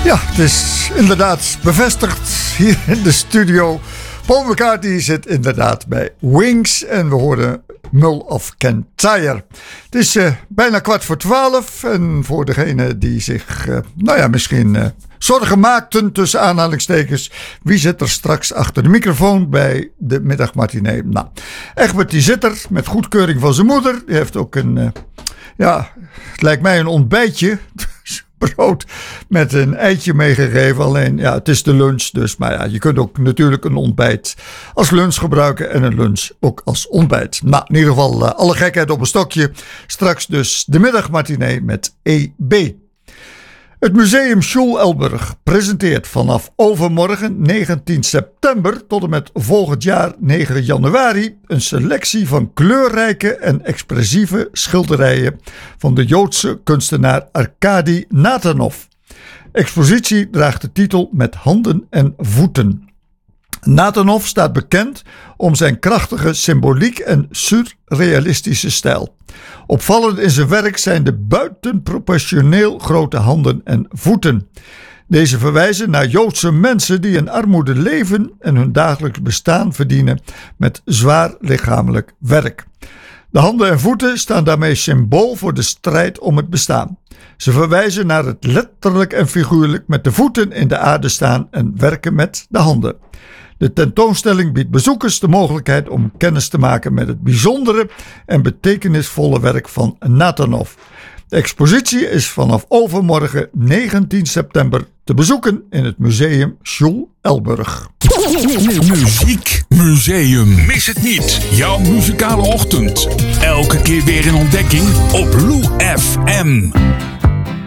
Ja, het is inderdaad bevestigd hier in de studio. Paul McCartney zit inderdaad bij Wings en we horen Mull of Kintyre. Het is bijna 11:15 en voor degene die zich misschien zorgen maakten tussen aanhalingstekens, wie zit er straks achter de microfoon bij de middagmatinee? Nou, Egbert die zit er met goedkeuring van zijn moeder. Die heeft ook het lijkt mij een ontbijtje. Brood met een eitje meegegeven. Alleen, ja, het is de lunch dus. Maar ja, je kunt ook natuurlijk een ontbijt als lunch gebruiken en een lunch ook als ontbijt. Nou, in ieder geval alle gekheid op een stokje. Straks dus de middagmatinee met EB. Het Museum Sjoel-Elburg presenteert vanaf overmorgen 19 september tot en met volgend jaar 9 januari een selectie van kleurrijke en expressieve schilderijen van de Joodse kunstenaar Arkadi Nathanov. Expositie draagt de titel Met handen en voeten. Nathanov staat bekend om zijn krachtige symboliek en surrealistische stijl. Opvallend in zijn werk zijn de buitenproportioneel grote handen en voeten. Deze verwijzen naar Joodse mensen die in armoede leven en hun dagelijks bestaan verdienen met zwaar lichamelijk werk. De handen en voeten staan daarmee symbool voor de strijd om het bestaan. Ze verwijzen naar het letterlijk en figuurlijk met de voeten in de aarde staan en werken met de handen. De tentoonstelling biedt bezoekers de mogelijkheid om kennis te maken met het bijzondere en betekenisvolle werk van Nathanov. De expositie is vanaf overmorgen 19 september te bezoeken in het Museum Sjoel-Elburg. Muziek Museum. Mis het niet. Jouw muzikale ochtend. Elke keer weer een ontdekking op Blue FM.